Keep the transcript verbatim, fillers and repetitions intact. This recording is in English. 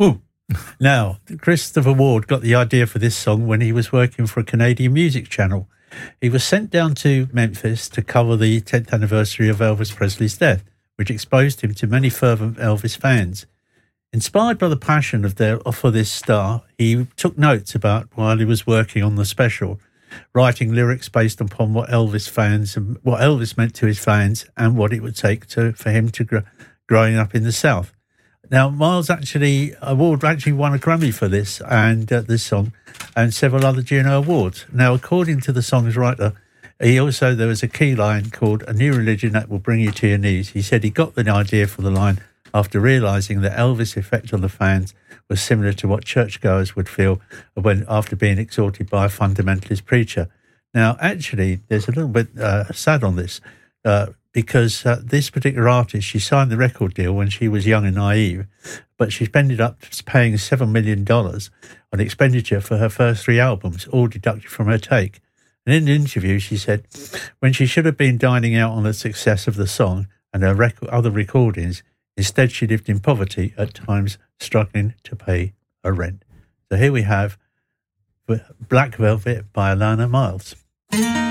Woo. Now, Christopher Ward got the idea for this song when he was working for a Canadian music channel. He was sent down to Memphis to cover the tenth anniversary of Elvis Presley's death, which exposed him to many fervent Elvis fans. Inspired by the passion of their, for this star, he took notes about while he was working on the special, writing lyrics based upon what Elvis fans and what Elvis meant to his fans and what it would take to for him to grow, growing up in the South. Now, Miles actually award actually won a Grammy for this and uh, this song, and several other Juno awards. Now, according to the song's writer, he also there was a key line called "A new religion that will bring you to your knees." He said he got the idea for the line after realising that Elvis' effect on the fans was similar to what churchgoers would feel when after being exhorted by a fundamentalist preacher. Now, actually, there's a little bit uh, sad on this uh, because uh, this particular artist, she signed the record deal when she was young and naive, but she's ended up paying seven million dollars on expenditure for her first three albums, all deducted from her take. And in an interview, she said, when she should have been dining out on the success of the song and her rec- other recordings, instead, she lived in poverty, at times struggling to pay her rent. So here we have Black Velvet by Alannah Myles.